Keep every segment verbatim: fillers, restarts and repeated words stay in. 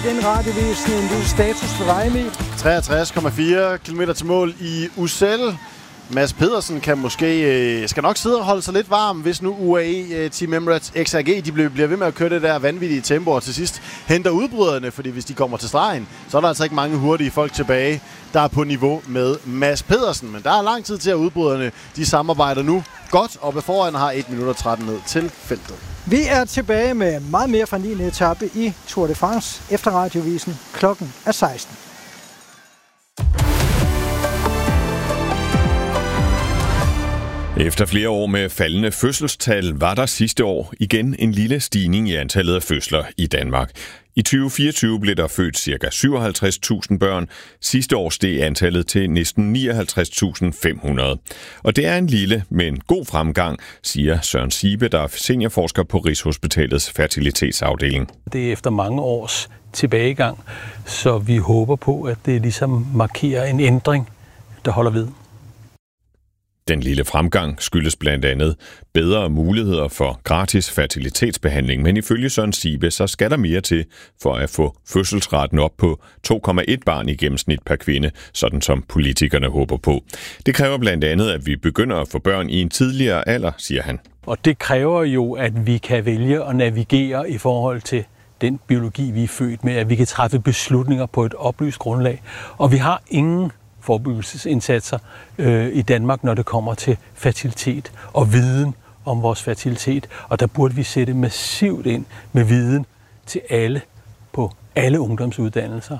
Den radiovisning, en lille status for dig, Emil. treogtres komma fire kilometer til mål i Ussel. Mads Pedersen kan måske, øh, skal nok sidde og holde sig lidt varm, hvis nu U A E, øh, Team Emirates, X R G, de bliver, bliver ved med at køre det der vanvittige tempo, og til sidst henter udbryderne, fordi hvis de kommer til stregen, så er der altså ikke mange hurtige folk tilbage, der er på niveau med Mads Pedersen. Men der er lang tid til, at udbryderne, de samarbejder nu godt, og ved foran har et minut og tretten ned til feltet. Vi er tilbage med meget mere fra niende etape i Tour de France efter radiovisen. Klokken er seksten. Efter flere år med faldende fødselstal var der sidste år igen en lille stigning i antallet af fødsler i Danmark. I tyve fireogtyve blev der født ca. syvoghalvtreds tusind børn. Sidste år steg antallet til næsten nioghalvtreds tusind fem hundrede. Og det er en lille, men god fremgang, siger Søren Sibe, der er seniorforsker på Rigshospitalets fertilitetsafdeling. Det er efter mange års tilbagegang, så vi håber på, at det ligesom markerer en ændring, der holder ved. Den lille fremgang skyldes blandt andet bedre muligheder for gratis fertilitetsbehandling, men ifølge Søren Sibe, så skal der mere til for at få fødselsraten op på to komma et barn i gennemsnit per kvinde, sådan som politikerne håber på. Det kræver blandt andet, at vi begynder at få børn i en tidligere alder, siger han. Og det kræver jo, at vi kan vælge at navigere i forhold til den biologi, vi er født med, at vi kan træffe beslutninger på et oplyst grundlag. Og vi har ingen forebyggelsesindsatser øh, i Danmark, når det kommer til fertilitet og viden om vores fertilitet. Og der burde vi sætte massivt ind med viden til alle på alle ungdomsuddannelser.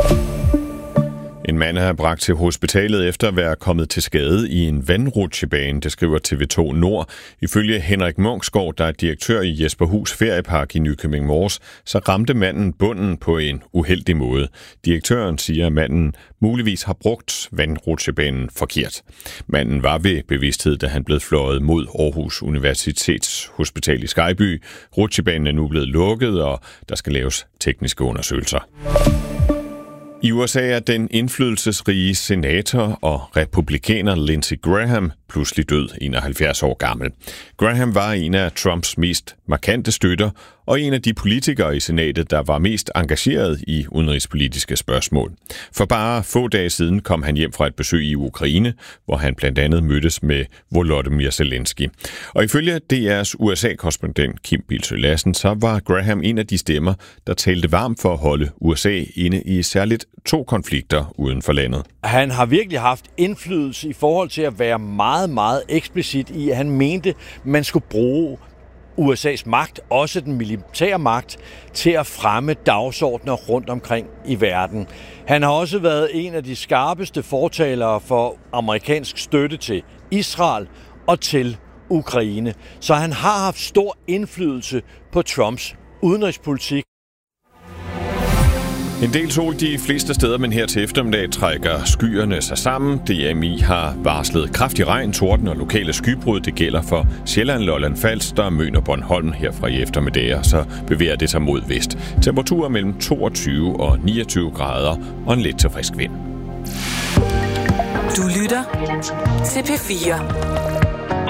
En mand er bragt til hospitalet efter at være kommet til skade i en vandrutsjebane, det skriver T V to Nord. Ifølge Henrik Munksgaard, der er direktør i Jesperhus Feriepark i Nykøbing Mors, så ramte manden bunden på en uheldig måde. Direktøren siger, at manden muligvis har brugt vandrutsjebanen forkert. Manden var ved bevidsthed, da han blev fløjet mod Aarhus Universitets Hospital i Skejby. Rutsjebanen er nu blevet lukket, og der skal laves tekniske undersøgelser. I U S A er den indflydelsesrige senator og republikaner Lindsey Graham pludselig død, enoghalvfjerds år gammel. Graham var en af Trumps mest markante støtter og en af de politikere i senatet, der var mest engageret i udenrigspolitiske spørgsmål. For bare få dage siden kom han hjem fra et besøg i Ukraine, hvor han blandt andet mødtes med Volodymyr Zelensky. Og ifølge D R's U S A-korrespondent Kim Bildsøe Lassen, så var Graham en af de stemmer, der talte varmt for at holde U S A inde i særligt to konflikter uden for landet. Han har virkelig haft indflydelse i forhold til at være meget, meget eksplicit i, at han mente, man skulle bruge U S A's magt, også den militære magt, til at fremme dagsordner rundt omkring i verden. Han har også været en af de skarpeste fortalere for amerikansk støtte til Israel og til Ukraine. Så han har haft stor indflydelse på Trumps udenrigspolitik. En del sol de fleste steder, men her til eftermiddag trækker skyerne sig sammen. D M I har varslet kraftig regn, torden og lokale skybrud. Det gælder for Sjælland, Lolland, Falster, Møn og Bornholm herfra i eftermiddag, og så bevæger det sig mod vest. Temperaturer mellem toogtyve og niogtyve grader og en lidt til frisk vind. Du lytter til P fire.